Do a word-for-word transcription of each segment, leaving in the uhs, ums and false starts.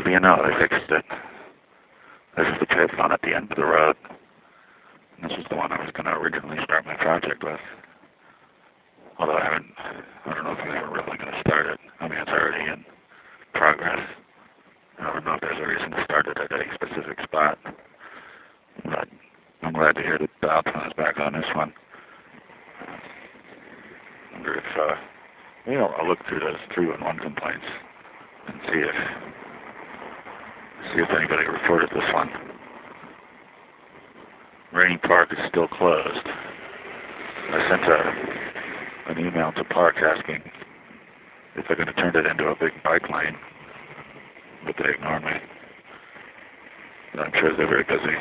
B and O, they fixed it. This is the payphone at the end of the road. This is the one I was going to originally start my project with. Although I haven't, I don't know if I'm ever really going to start it. I mean, it's already in progress. I don't know if there's a reason to start it at a specific spot. But I'm glad to hear that the outcome is back on this one. I wonder if, uh, you know, I'll look through those three one one complaints and see if, see if anybody reported this one. Rainy Park is still closed. I sent a, an email to Park asking if they're going to turn it into a big bike lane, but they ignore me. But I'm sure they're very busy.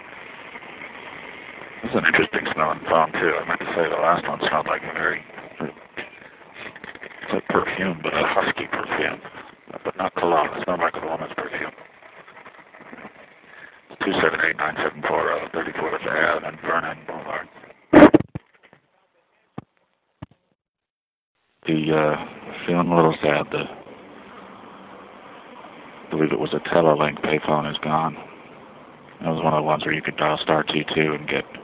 This is an interesting smelling phone too. I meant to say the last one smelled like a very, it's like perfume, but a husky perfume, but not cologne. It smelled like a woman's perfume. It's two seven eight nine seven four thirty-fourth Avenue and Vernon Boulevard. The, uh, feeling a little sad. The, I believe it was a Telelink payphone is gone. That was one of the ones where you could dial star two two and get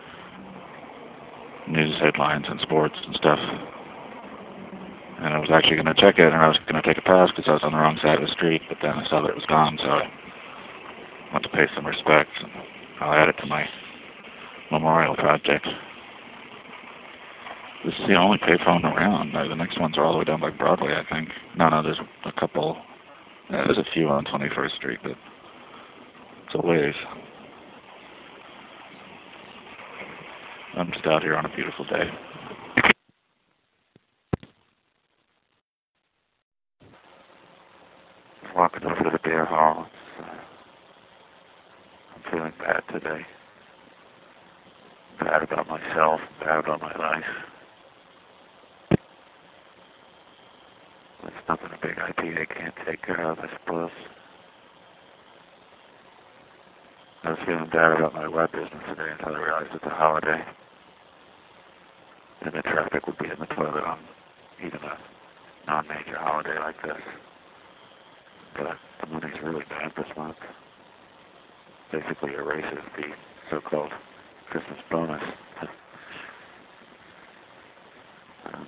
news headlines and sports and stuff. And I was actually going to check it, and I was going to take a pass because I was on the wrong side of the street, but then I saw that it was gone, so I went to pay some respects, and I'll add it to my memorial project. This is the only payphone around. The next ones are all the way down by Broadway, I think. No, no, there's a couple. Yeah, there's a few on twenty-first Street, but it's a ways. I'm just out here on a beautiful day. Walking over to the beer hall. Uh, I'm feeling bad today. Bad about myself, bad about my life. It's nothing a big I P A can't take care of, I suppose. I was feeling bad about my web business today until I realized it's a holiday. And the traffic would be in the toilet on even a non-major holiday like this. But the money's really bad this month. Basically erases the so-called Christmas bonus. um,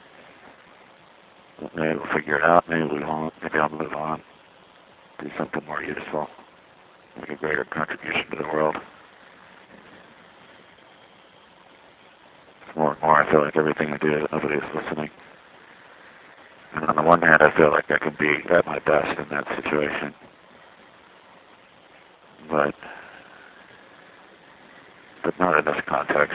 maybe we'll figure it out. Maybe we won't. Maybe I'll move on. Do something more useful. Make a greater contribution to the world. More and more, I feel like everything I do, nobody is listening. And on the one hand, I feel like I can be at my best in that situation. But, but not in this context.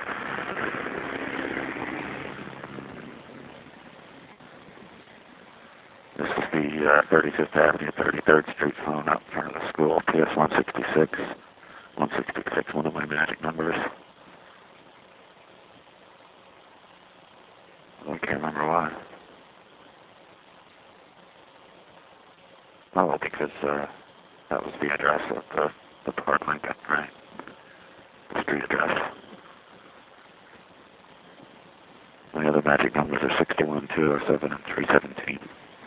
This is the uh, thirty-fifth Avenue, thirty-third Street phone out in front of the school, P S one sixty-six. one sixty-six, one of my magic numbers. I can't remember why. Oh, well, because uh, that was the address of the, the Park Lincoln, right? The street address. My other magic numbers are sixty-one, two oh seven, and three seventeen.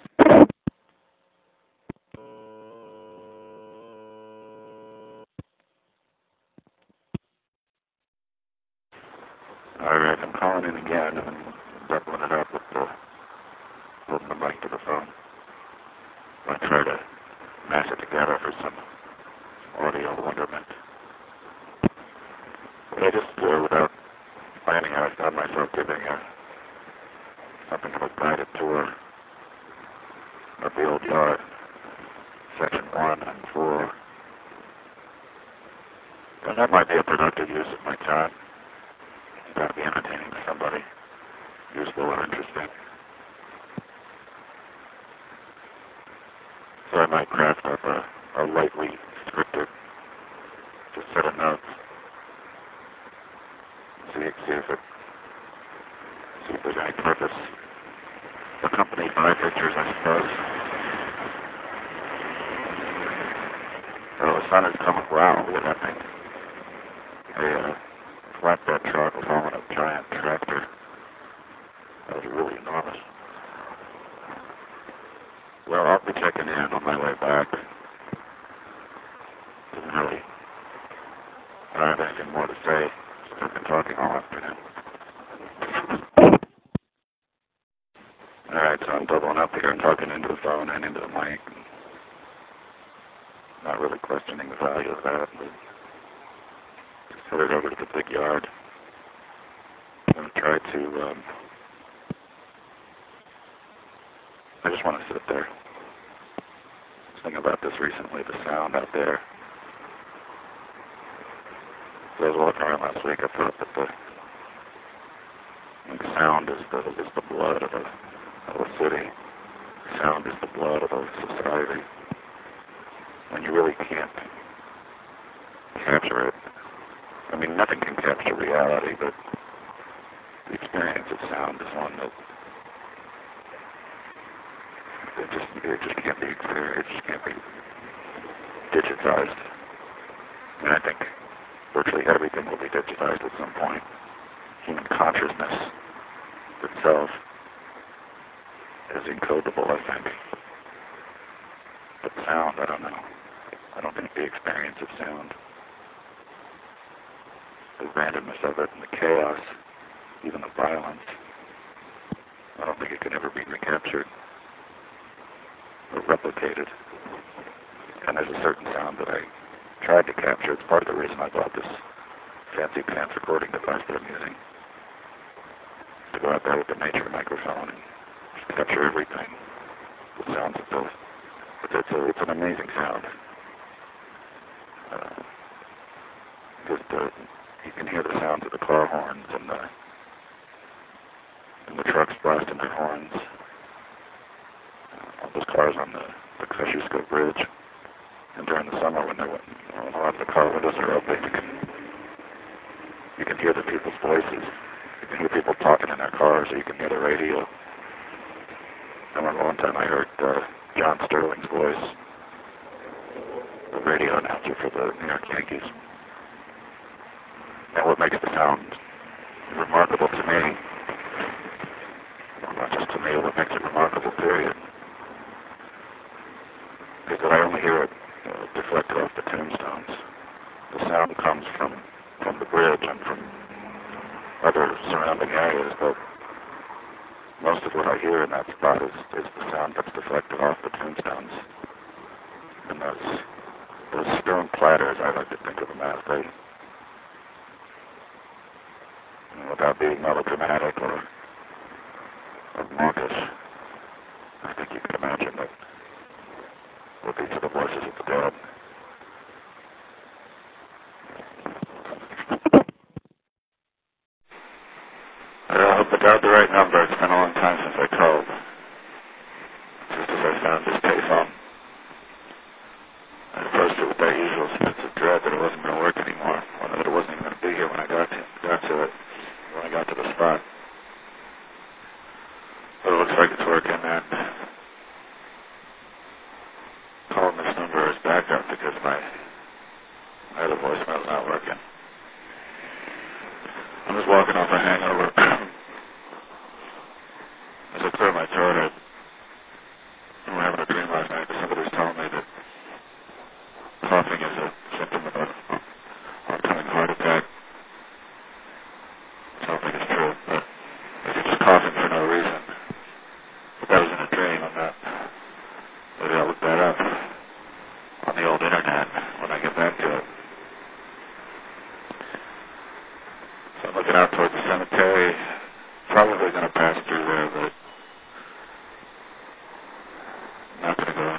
Alright, I'm calling in again and doubling it up with the, putting the mic to the phone. I try to mash it together for some audio wonderment. But I just, uh, without planning, I found myself giving a, something of a guided tour of the old yard, section one and four. And that might be a productive use of my time. Gotta be entertaining to somebody, useful or interesting. So I might craft up a, a lightly scripted, just set of notes. See, see if it, see if there's any purpose. Accompanied by pictures, I suppose. Oh, the sun has come up. Wow, look at that thing. A uh, flatbed truck was hauling a giant tractor. That was really enormous. Well, I'll be checking in on my way back. Doesn't really, I don't have anything more to say. I've been talking all afternoon. Alright, so I'm doubling up here and talking into the phone and into the mic. Not really questioning the value of that, but just headed over to the big yard. I'm going to try to, um, I just want to sit there. I was thinking about this recently, the sound out there. As I was walking around last week, I thought that the, the sound is the, is the blood of a, of a city. Sound is the blood of a society. When you really can't capture it. I mean, nothing can capture reality, but the experience of sound is one that it just, it just can't be experienced, it just can't be digitized. And I think virtually everything will be digitized at some point. Human consciousness itself is encodable, I think. But sound, I don't know. I don't think the experience of sound, the randomness of it, and the chaos, even the violence, I don't think it can ever be recaptured or replicated. And there's a certain sound that I tried to capture. It's part of the reason I bought this fancy pants recording device that I'm using. To go out there with the nature microphone and just capture everything. The sounds of the It's, it's, a, it's an amazing sound. Uh, just uh, you can hear the sounds of the car horns and the and the trucks blasting their horns. Uh, all those cars on the, the Kosciuszko Bridge. And during the summer when, when a lot of the car windows are open, you can you can hear the people's voices. You can hear people talking in their cars, or you can hear the radio. I remember one time I heard uh, John Sterling's voice, the radio announcer for the New York Yankees. And what makes the sound remarkable to me, well, not just to me, what makes it remarkable, period, is that I only hear it uh, deflected off the tombstones. The sound comes from, from the bridge and from other surrounding areas, but most of what I hear in that spot is, is the sound that's deflected off the tombstones. And those, those stone platters, I like to think of them as, they, you know, without being melodramatic or, or mawkish, I think you can imagine that what these are the voices of the dead. I hope I dialed the right number. It's been a long time since I called. Just as I found this payphone. I approached it with that usual sense of dread that it wasn't going to work anymore. Or that it wasn't even going to be here when I got to, got to it. When I got to the spot. But it looks like it's working, and calling this number as backup because my, my other voicemail's not working. I'm just walking off a hangover. As I clear my throat, I we were having a dream last night that somebody was telling me that coughing is a symptom of an oncoming heart attack. I don't think it's true, but if you're just coughing for no reason, but that was in a dream. I'm not. Maybe I'll look that up on the old internet when I get back to it. So I'm looking out towards the cemetery. Probably going to pass through there, but I'm not going to go